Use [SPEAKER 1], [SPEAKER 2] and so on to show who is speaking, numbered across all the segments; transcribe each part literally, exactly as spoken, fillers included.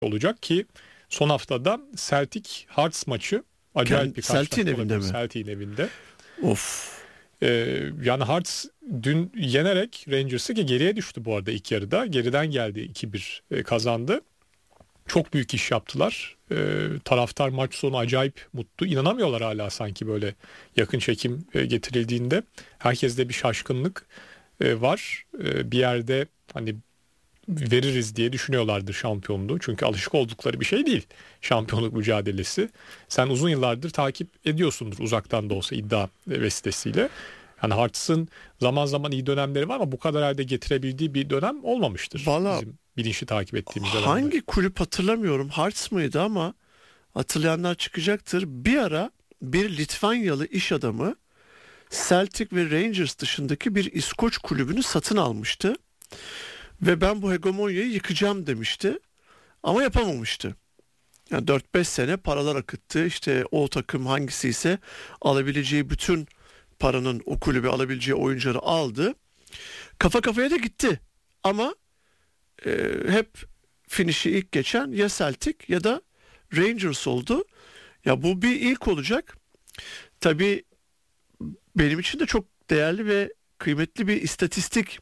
[SPEAKER 1] olacak ki son haftada Celtic Hearts maçı acayip bir
[SPEAKER 2] Celtic'in evinde mi?
[SPEAKER 1] Celtic'in evinde.
[SPEAKER 2] Of.
[SPEAKER 1] Ee, yani Hearts dün yenerek Rangers'ı, ki geriye düştü bu arada ilk yarıda. Geriden geldi, iki bir kazandı. Çok büyük iş yaptılar. Ee, taraftar maç sonu acayip mutlu. İnanamıyorlar hala sanki böyle yakın çekim e, getirildiğinde. Herkeste bir şaşkınlık e, var. E, bir yerde hani veririz diye düşünüyorlardır şampiyonluğu. Çünkü alışık oldukları bir şey değil şampiyonluk mücadelesi. Sen uzun yıllardır takip ediyorsundur uzaktan da olsa iddia vesilesiyle. Yani Hearts'ın zaman zaman iyi dönemleri var ama bu kadar halde getirebildiği bir dönem olmamıştır.
[SPEAKER 2] Vallahi,
[SPEAKER 1] bizim bilinçli takip ettiğimiz dönemde.
[SPEAKER 2] Hangi kulüp hatırlamıyorum, Hearts mıydı ama hatırlayanlar çıkacaktır. Bir ara bir Litvanyalı iş adamı Celtic ve Rangers dışındaki bir İskoç kulübünü satın almıştı. Ve ben bu hegemonyayı yıkacağım demişti. Ama yapamamıştı. Yani dört beş sene paralar akıttı. İşte o takım hangisi ise alabileceği bütün paranın o kulübe alabileceği oyuncuları aldı. Kafa kafaya da gitti. Ama e, hep finişi ilk geçen ya Celtic ya da Rangers oldu. Ya bu bir ilk olacak. Tabii benim için de çok değerli ve kıymetli bir istatistik.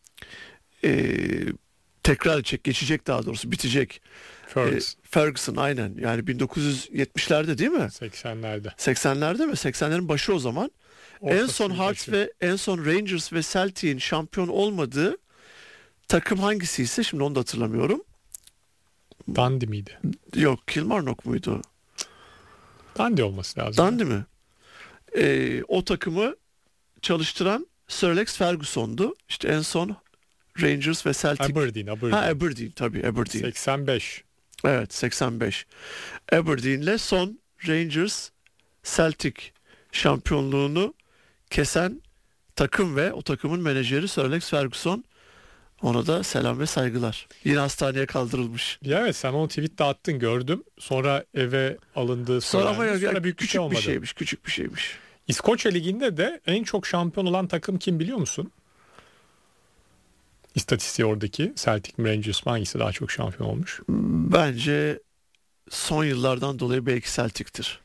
[SPEAKER 2] Ee, tekrar edecek, geçecek daha doğrusu, bitecek.
[SPEAKER 1] Ferguson.
[SPEAKER 2] Ee, Ferguson aynen. Yani bin dokuz yüz yetmişlerde değil mi?
[SPEAKER 1] seksenlerde.
[SPEAKER 2] seksenlerde mi? seksenlerin başı o zaman.
[SPEAKER 1] Ortası
[SPEAKER 2] en son Hearts ve en son Rangers ve Celtic'in şampiyon olmadığı takım hangisiyse şimdi onu da hatırlamıyorum.
[SPEAKER 1] Dundee miydi?
[SPEAKER 2] Yok, Kilmarnock muydu?
[SPEAKER 1] Dundee olması lazım.
[SPEAKER 2] Dundee mi? Ee, o takımı çalıştıran Sir Alex Ferguson'du. İşte en son Rangers ve Celtic.
[SPEAKER 1] Aberdeen, Aberdeen.
[SPEAKER 2] Ha, Aberdeen tabii, Aberdeen.
[SPEAKER 1] seksen beş.
[SPEAKER 2] Evet, seksen beş. Aberdeen'le son Rangers Celtic şampiyonluğunu kesen takım ve o takımın menajeri Sir Alex Ferguson. Ona da selam ve saygılar. Yine hastaneye kaldırılmış.
[SPEAKER 1] Ya evet, sen onu tweet'te attın, gördüm. Sonra eve alındığı
[SPEAKER 2] Sonra ama ya,
[SPEAKER 1] sonra büyük
[SPEAKER 2] küçük
[SPEAKER 1] bir şey olmadı.
[SPEAKER 2] bir şeymiş, küçük bir şeymiş.
[SPEAKER 1] İskoçya Ligi'nde de en çok şampiyon olan takım kim biliyor musun? İstatistiği oradaki. Celtic mi, Rangers mi, hangisi daha çok şampiyon olmuş?
[SPEAKER 2] Bence son yıllardan dolayı belki Celtic'tir.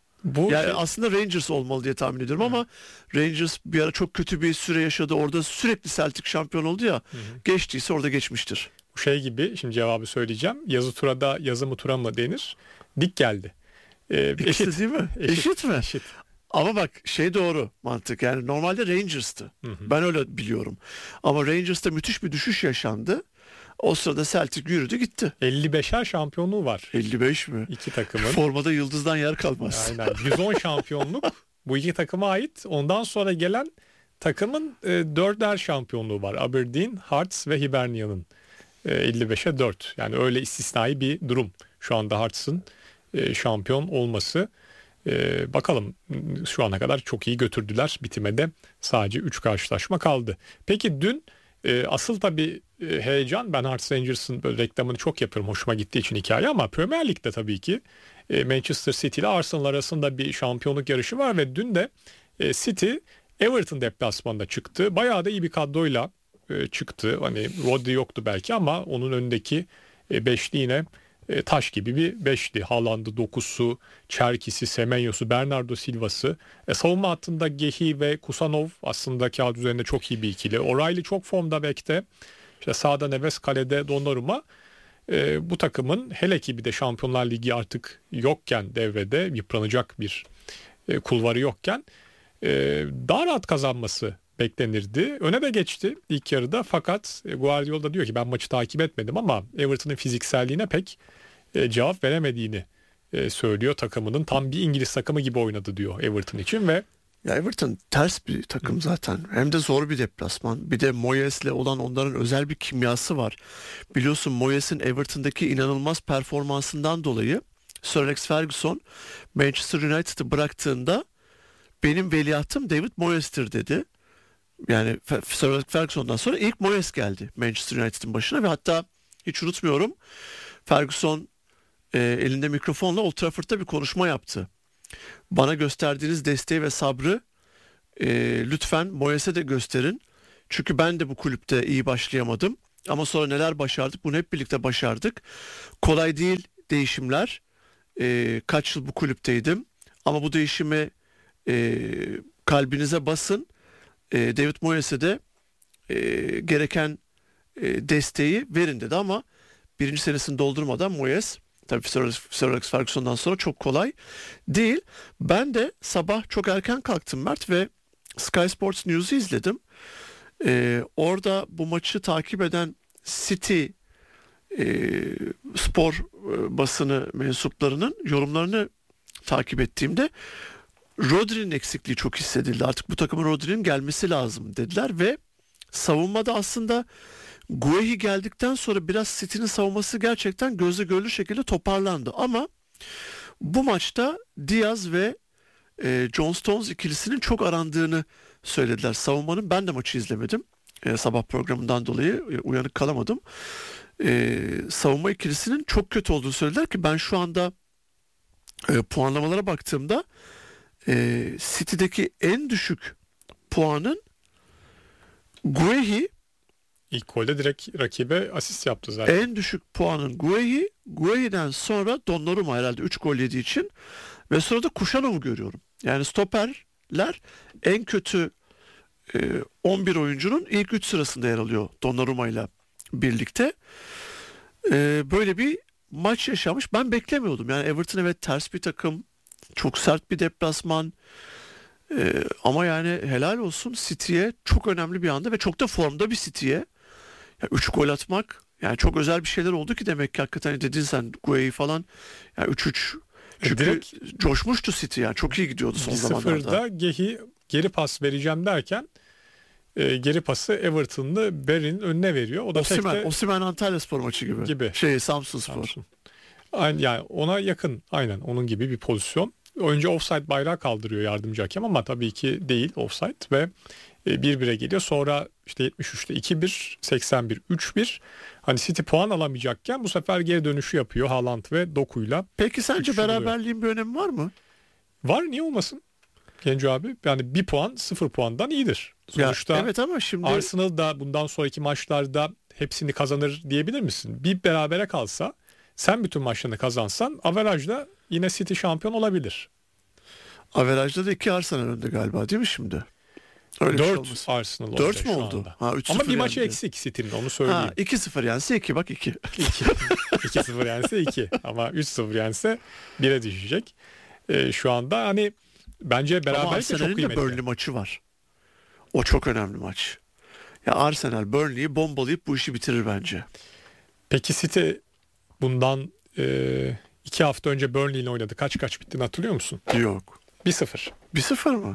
[SPEAKER 1] Bu
[SPEAKER 2] yani
[SPEAKER 1] şey...
[SPEAKER 2] aslında Rangers olmalı diye tahmin ediyorum, hı, ama Rangers bir ara çok kötü bir süre yaşadı. Orada sürekli Celtic şampiyon oldu ya. Hı hı. Geçtiyse orada geçmiştir.
[SPEAKER 1] Bu şey gibi, şimdi cevabı söyleyeceğim. Yazı turada yazı mı tura mı denir? Dik geldi. Ee,
[SPEAKER 2] eşit değil mi? Eşit, eşit mi?
[SPEAKER 1] Eşit.
[SPEAKER 2] Ama bak şey doğru mantık. Yani normalde Rangers'tı. Hı hı. Ben öyle biliyorum. Ama Rangers'ta müthiş bir düşüş yaşandı. O sırada Celtic yürüdü gitti.
[SPEAKER 1] elli beşer şampiyonluğu var.
[SPEAKER 2] elli beş mi?
[SPEAKER 1] İki takımın.
[SPEAKER 2] Formada yıldızdan yer kalmaz.
[SPEAKER 1] Aynen. yüz on şampiyonluk bu iki takıma ait. Ondan sonra gelen takımın e, dörder şampiyonluğu var. Aberdeen, Hearts ve Hibernian'ın e, elli beşe dört. Yani öyle istisnai bir durum. Şu anda Hearts'ın e, şampiyon olması. E, bakalım, şu ana kadar çok iyi götürdüler. Bitime de sadece üç karşılaşma kaldı. Peki dün e, asıl tabii e, heyecan, ben Hearts Rangers'ın böyle reklamını çok yapıyorum. Hoşuma gittiği için hikaye, ama Premier Lig'de tabii ki e, Manchester City ile Arsenal arasında bir şampiyonluk yarışı var ve dün de e, City Everton deplasmanında çıktı. Bayağı da iyi bir kadroyla e, çıktı. Hani Rodri yoktu belki ama onun önündeki e, beşli yine e, taş gibi bir beşli. Haaland'ı, dokusu, Çerkis'i, Semenyos'u, Bernardo Silva'sı. E, savunma hattında Gehi ve Kusanov aslında kağıt üzerinde çok iyi bir ikili. O'Reilly çok formda bekte. İşte sağda Neves, kalede Donnarumma. E, bu takımın, hele ki bir de Şampiyonlar Ligi artık yokken, devrede yıpranacak bir e, kulvarı yokken e, daha rahat kazanması beklenirdi. Öne de geçti ilk yarıda, fakat Guardiola da diyor ki ben maçı takip etmedim ama Everton'ın fizikselliğine pek e, cevap veremediğini e, söylüyor. Takımının tam bir İngiliz takımı gibi oynadı diyor Everton için ve
[SPEAKER 2] ya Everton ters bir takım zaten. Hem de zor bir deplasman. Bir de Moyes'le olan onların özel bir kimyası var. Biliyorsun Moyes'in Everton'daki inanılmaz performansından dolayı Sir Alex Ferguson Manchester United'ı bıraktığında benim veliahtım David Moyes'tir dedi. Yani Sir Alex Ferguson'dan sonra ilk Moyes geldi Manchester United'ın başına ve hatta hiç unutmuyorum, Ferguson e, elinde mikrofonla Old Trafford'da bir konuşma yaptı. Bana gösterdiğiniz desteği ve sabrı e, lütfen Moyes'e de gösterin. Çünkü ben de bu kulüpte iyi başlayamadım. Ama sonra neler başardık? Bunu hep birlikte başardık. Kolay değil değişimler. Ee, kaç yıl bu kulüpteydim. Ama bu değişimi e, kalbinize basın. E, David Moyes'e de e, gereken e, desteği verin dedi ama birinci senesini doldurmadan Moyes, tabii Sir Alex, Sir Alex Ferguson'dan sonra çok kolay değil. Ben de sabah çok erken kalktım Mert ve Sky Sports News'u izledim. Ee, orada bu maçı takip eden City e, spor e, basını mensuplarının yorumlarını takip ettiğimde Rodri'nin eksikliği çok hissedildi. Artık bu takımın Rodri'nin gelmesi lazım dediler ve savunmada aslında Guehi geldikten sonra biraz City'nin savunması gerçekten gözle görülür şekilde toparlandı. Ama bu maçta Diaz ve e, John Stones ikilisinin çok arandığını söylediler. Savunmanın, ben de maçı izlemedim. E, sabah programından dolayı e, uyanık kalamadım. E, savunma ikilisinin çok kötü olduğunu söylediler ki ben şu anda e, puanlamalara baktığımda e, City'deki en düşük puanın Guehi,
[SPEAKER 1] İlk golde direkt rakibe asist yaptı zaten.
[SPEAKER 2] en düşük puanın Guehi, Guehi'den sonra Donnarumma herhalde üç gol yediği için ve sonra da Kuşanov'u görüyorum. Yani stoperler en kötü e, on bir oyuncunun ilk üç sırasında yer alıyor Donnarumma ile birlikte. E, böyle bir maç yaşamış. Ben beklemiyordum. Yani Everton evet ters bir takım, çok sert bir deplasman. E, ama yani helal olsun City'ye, çok önemli bir anda ve çok da formda bir City'ye. üç gol atmak yani çok özel bir şeyler oldu ki demek ki hakikaten dedin sen Guehi falan. Yani üç üç çünkü
[SPEAKER 1] Direkt
[SPEAKER 2] coşmuştu City yani çok iyi gidiyordu son
[SPEAKER 1] bir
[SPEAKER 2] zamanlarda.
[SPEAKER 1] sıfırda Gehi geri pas vereceğim derken e, geri pası Everton'lı Berry'nin önüne veriyor. O da
[SPEAKER 2] Osimhen,
[SPEAKER 1] tek de
[SPEAKER 2] Osimhen Antalyaspor maçı gibi.
[SPEAKER 1] gibi.
[SPEAKER 2] Şey Samsunspor.
[SPEAKER 1] Samsun. Aynı, yani ona yakın, aynen onun gibi bir pozisyon. Önce offside bayrağı kaldırıyor yardımcı hakem ama tabii ki değil offside ve bir bire geliyor. Sonra işte yetmiş üçte iki bir, seksen bir üç bir. Hani City puan alamayacakken bu sefer geri dönüşü yapıyor Haaland ve Doku'yla.
[SPEAKER 2] Peki sence
[SPEAKER 1] üç buluyor.
[SPEAKER 2] beraberliğin bir önemi var mı?
[SPEAKER 1] Var, niye olmasın Genco abi? Yani bir puan sıfır puandan iyidir. Sonuçta
[SPEAKER 2] Ya, evet ama şimdi
[SPEAKER 1] Arsenal da bundan sonraki maçlarda hepsini kazanır diyebilir misin? Bir berabere kalsa, sen bütün maçlarını kazansan averajda yine City şampiyon olabilir.
[SPEAKER 2] averajda da iki Arsenal önde galiba değil mi şimdi? Öyle bir şey
[SPEAKER 1] dört
[SPEAKER 2] olmasın.
[SPEAKER 1] Arsenal
[SPEAKER 2] dört mü
[SPEAKER 1] şu
[SPEAKER 2] oldu?
[SPEAKER 1] anda.
[SPEAKER 2] Ha, üç
[SPEAKER 1] Ama
[SPEAKER 2] sıfır
[SPEAKER 1] bir maçı
[SPEAKER 2] yendi.
[SPEAKER 1] eksik City'nin, onu söyleyeyim.
[SPEAKER 2] Ha, iki sıfır yense iki bak iki.
[SPEAKER 1] iki sıfır yense iki ama üç sıfır yense bire düşecek. Ee, şu anda hani bence
[SPEAKER 2] Ama
[SPEAKER 1] beraberlik de
[SPEAKER 2] Arsenal'in
[SPEAKER 1] çok
[SPEAKER 2] de
[SPEAKER 1] kıymetli.
[SPEAKER 2] Burnley maçı var. O çok önemli maç. Ya Arsenal Burnley'i bombalayıp bu işi bitirir bence.
[SPEAKER 1] Peki City bundan e, iki hafta önce Burnley ile oynadı. Kaç kaç bittiğini hatırlıyor musun?
[SPEAKER 2] Yok.
[SPEAKER 1] bir sıfır.
[SPEAKER 2] bir sıfır mı?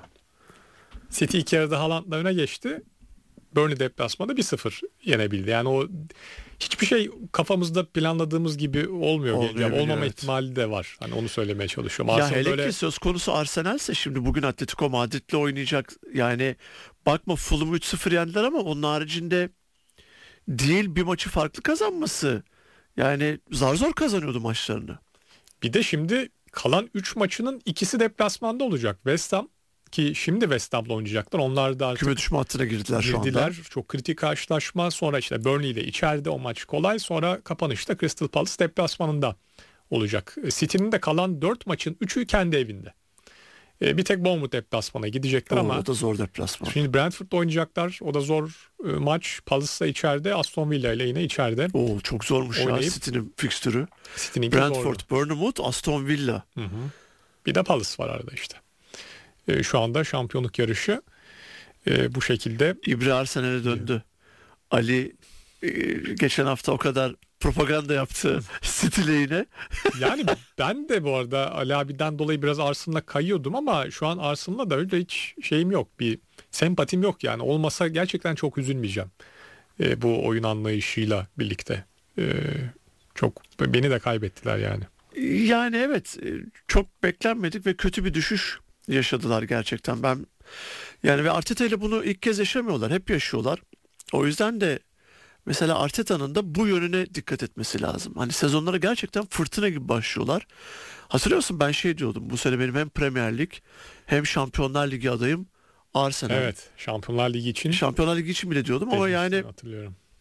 [SPEAKER 1] City iki yarıda Haaland'la öne geçti. Burnley deplasmanda bir sıfır yenebildi. Yani o hiçbir şey kafamızda planladığımız gibi olmuyor.
[SPEAKER 2] Olmuyor,
[SPEAKER 1] Olmama
[SPEAKER 2] evet.
[SPEAKER 1] ihtimali de var. Hani onu söylemeye çalışıyorum.
[SPEAKER 2] Ya
[SPEAKER 1] Arsenal
[SPEAKER 2] hele
[SPEAKER 1] böyle
[SPEAKER 2] ki söz konusu Arsenal'se şimdi bugün Atletico Madrid'le oynayacak. Yani bakma Fulham'ı üç sıfır yendiler ama onun haricinde değil bir maçı farklı kazanması. Yani zar zor kazanıyordu maçlarını.
[SPEAKER 1] bir de şimdi kalan üç maçının ikisi deplasmanda olacak. West Ham, ki şimdi West Ham'la oynayacaklar. Onlar da artık
[SPEAKER 2] Küme düşme hattına girdiler şu anda.
[SPEAKER 1] girdiler. Çok kritik karşılaşma. Sonra işte Burnley ile içeride, o maç kolay. Sonra kapanışta Crystal Palace deplasmanında olacak. City'nin de kalan dört maçın üçü kendi evinde. E, bir tek Bournemouth deplasmana gidecekler
[SPEAKER 2] Oo,
[SPEAKER 1] ama
[SPEAKER 2] o da zor deplasman.
[SPEAKER 1] şimdi Brentford'da oynayacaklar. O da zor e, maç. Palace'da içeride, Aston Villa ile yine içeride.
[SPEAKER 2] Oo, çok zormuş ya
[SPEAKER 1] Oynayıp-
[SPEAKER 2] City'nin fikstürü.
[SPEAKER 1] City'ninki
[SPEAKER 2] Brentford,
[SPEAKER 1] zordu.
[SPEAKER 2] Bournemouth, Aston Villa.
[SPEAKER 1] Hı hı. Bir de Palace var arada işte. E, şu anda şampiyonluk yarışı e, bu şekilde.
[SPEAKER 2] İbre Arsenal'e döndü. Ali e, geçen hafta o kadar propaganda yaptı City lehine.
[SPEAKER 1] Yani ben de bu arada Ali abiden dolayı biraz Arsenal'a kayıyordum ama şu an Arsenal'la da öyle hiç şeyim yok. Bir sempatim yok yani. Olmasa gerçekten çok üzülmeyeceğim. E, bu oyun anlayışıyla birlikte. E, çok beni de kaybettiler yani.
[SPEAKER 2] Yani evet e, çok beklenmedik ve kötü bir düşüş yaşadılar gerçekten. Ben yani ve Arteta ile bunu ilk kez yaşamıyorlar. Hep yaşıyorlar. O yüzden de mesela Arteta'nın da bu yönüne dikkat etmesi lazım. Hani sezonlara gerçekten fırtına gibi başlıyorlar. Hatırlıyorsun ben şey diyordum. Bu sene benim hem Premier Lig hem Şampiyonlar Ligi adayım Arsenal.
[SPEAKER 1] Evet, Şampiyonlar Ligi için
[SPEAKER 2] Şampiyonlar Ligi için bile diyordum ama yani
[SPEAKER 1] hatırlıyorum.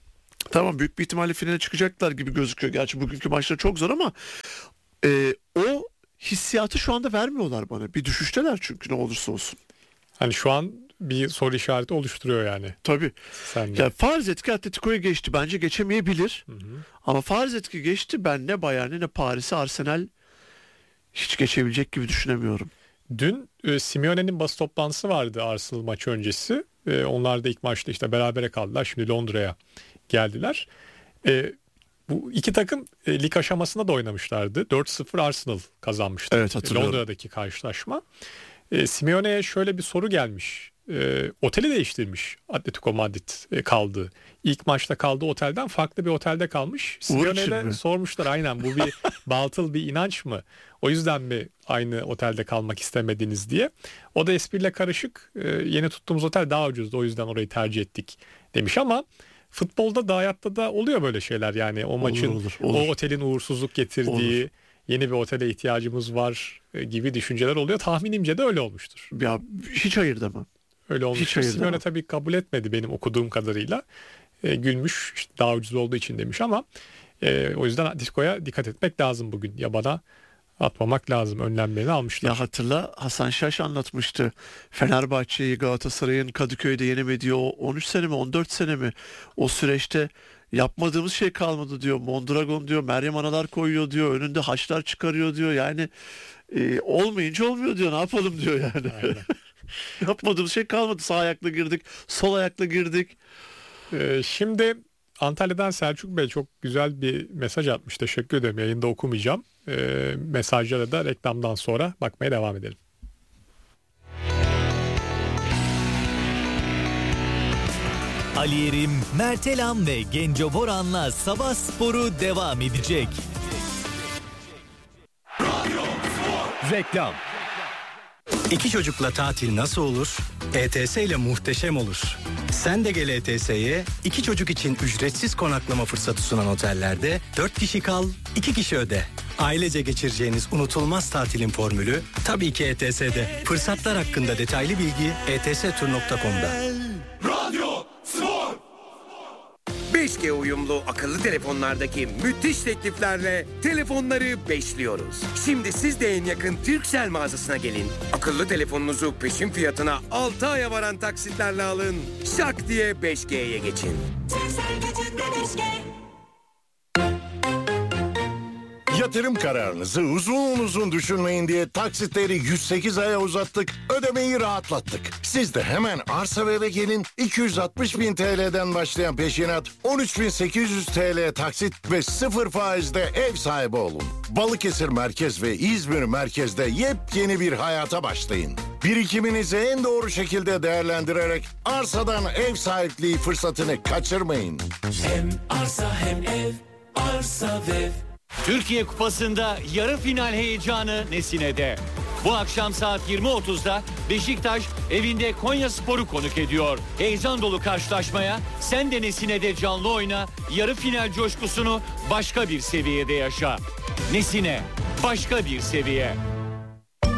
[SPEAKER 2] Tamam, büyük bir ihtimalle finale çıkacaklar gibi gözüküyor. Gerçi bugünkü maçlar çok zor ama e, o hissiyatı şu anda vermiyorlar bana. Bir düşüşteler çünkü ne olursa olsun.
[SPEAKER 1] Hani şu an bir soru işareti oluşturuyor yani.
[SPEAKER 2] Tabii.
[SPEAKER 1] Sence?
[SPEAKER 2] Yani farz et ki Atletico'ya geçti. Bence geçemeyebilir. Hı hı. Ama farz et ki geçti. Ben ne Bayern'i ne Paris'i, Arsenal hiç geçebilecek gibi düşünemiyorum.
[SPEAKER 1] Dün e, Simeone'nin basın toplantısı vardı Arsenal maçı öncesi. E, onlar da ilk maçta işte berabere kaldılar. Şimdi Londra'ya geldiler. E, bu iki takım e, lig aşamasında da oynamışlardı. dört sıfır Arsenal kazanmıştı.
[SPEAKER 2] Evet, hatırlıyorum.
[SPEAKER 1] Londra'daki karşılaşma. E, Simeone'ye şöyle bir soru gelmiş. E, oteli değiştirmiş Atletico Madrid e, kaldığı. İlk maçta kaldığı otelden farklı bir otelde kalmış. Simeone'ye sormuşlar, aynen bu bir batıl bir inanç mı? O yüzden mi aynı otelde kalmak istemediniz diye. O da espriyle karışık, e, yeni tuttuğumuz otel daha ucuzdu, o yüzden orayı tercih ettik demiş. Ama futbolda da hayatta da oluyor böyle şeyler yani. O maçın olur, olur, olur. O otelin uğursuzluk getirdiği, olur, yeni bir otele ihtiyacımız var gibi düşünceler oluyor. Tahminimce de öyle olmuştur.
[SPEAKER 2] Ya hiç hayır demem.
[SPEAKER 1] Öyle olmuştur. Simeone tabii kabul etmedi benim okuduğum kadarıyla. E, gülmüş, işte daha ucuz olduğu için demiş ama e, o yüzden Atletico'ya dikkat etmek lazım bugün. Yabana atmamak lazım. Önlemlerini almışlar.
[SPEAKER 2] Ya hatırla, Hasan Şaş anlatmıştı. Fenerbahçe'yi, Galatasaray'ın Kadıköy'de yenemediği o on üç sene mi on dört sene mi o süreçte yapmadığımız şey kalmadı diyor. Mondragon diyor, Meryem Analar koyuyor diyor, önünde haçlar çıkarıyor diyor. Yani e, olmayınca olmuyor diyor, ne yapalım diyor yani. Yapmadığımız şey kalmadı. Sağ ayakla girdik, sol ayakla girdik.
[SPEAKER 1] Ee, şimdi Antalya'dan Selçuk Bey çok güzel bir mesaj atmış. Teşekkür ederim. Yayında okumayacağım. Ee, mesajlara da reklamdan sonra bakmaya devam edelim.
[SPEAKER 3] Ali Yerim, Mert Elam ve Genco Boran'la Sabah Sporu devam edecek.
[SPEAKER 4] Reklam. İki çocukla tatil nasıl olur? E T S ile muhteşem olur. Sen de gel E T S'ye, iki çocuk için ücretsiz konaklama fırsatı sunan otellerde dört kişi kal, iki kişi öde. Ailece geçireceğiniz unutulmaz tatilin formülü tabii ki E T S'de. Fırsatlar hakkında detaylı bilgi e t s tur nokta com'da.
[SPEAKER 5] Radyo Spor. beş G uyumlu akıllı telefonlardaki müthiş tekliflerle telefonları beşliyoruz. Şimdi siz de en yakın Turkcell mağazasına gelin. Akıllı telefonunuzu peşin fiyatına altı aya varan taksitlerle alın. Şak diye beş G'ye geçin.
[SPEAKER 6] Yatırım kararınızı uzun uzun düşünmeyin diye taksitleri yüz sekiz aya uzattık, ödemeyi rahatlattık. Siz de hemen Arsa ve eve gelin, iki yüz altmış bin T L'den başlayan peşinat, on üç bin sekiz yüz T L taksit ve sıfır faizde ev sahibi olun. Balıkesir Merkez ve İzmir Merkez'de yepyeni bir hayata başlayın. Birikiminizi en doğru şekilde değerlendirerek arsadan ev sahipliği fırsatını kaçırmayın.
[SPEAKER 7] Hem arsa hem ev, arsa ve
[SPEAKER 8] Türkiye Kupası'nda yarı final heyecanı Nesine'de. Bu akşam saat yirmi otuzda Beşiktaş evinde Konyaspor'u konuk ediyor. Heyecan dolu karşılaşmaya sen de Nesine'de canlı oyna, yarı final coşkusunu başka bir seviyede yaşa. Nesine, başka bir seviye.